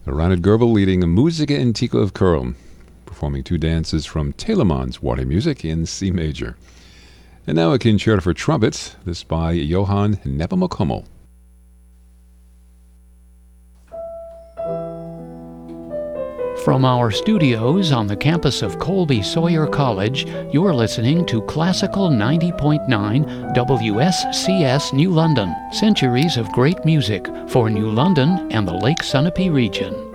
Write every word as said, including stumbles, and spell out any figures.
Ronald Goebel leading Musica Antica of Köln, performing two dances from Telemann's Water Music in C major. And now a concerto for trumpet, this by Johann Nepomuk-Hummel. From our studios on the campus of Colby Sawyer College, you're listening to Classical ninety point nine W S C S New London, centuries of great music for New London and the Lake Sunapee region.